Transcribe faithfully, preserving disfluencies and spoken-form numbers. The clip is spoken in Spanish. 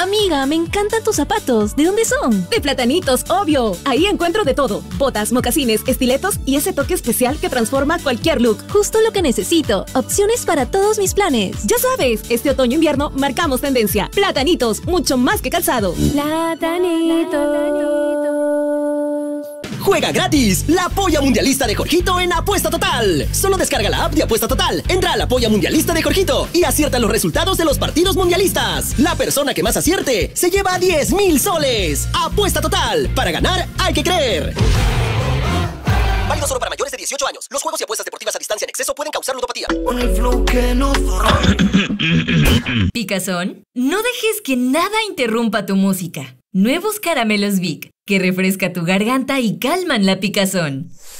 Amiga, me encantan tus zapatos. ¿De dónde son? De Platanitos, obvio. Ahí encuentro de todo. Botas, mocasines, estiletos y ese toque especial que transforma cualquier look. Justo lo que necesito. Opciones para todos mis planes. Ya sabes, este otoño-invierno marcamos tendencia. Platanitos, mucho más que calzado. Platanitos. Juega gratis la Polla Mundialista de Jorgito en Apuesta Total. Solo descarga la app de Apuesta Total, entra a la Polla Mundialista de Jorgito y acierta los resultados de los partidos mundialistas. La persona que más acierte se lleva diez mil soles. Apuesta Total. Para ganar hay que creer. Válido solo para mayores de dieciocho años. Los juegos y apuestas deportivas a distancia en exceso pueden causar ludopatía. Picazón, no dejes que nada interrumpa tu música. Nuevos caramelos Vic, que refresca tu garganta y calman la picazón.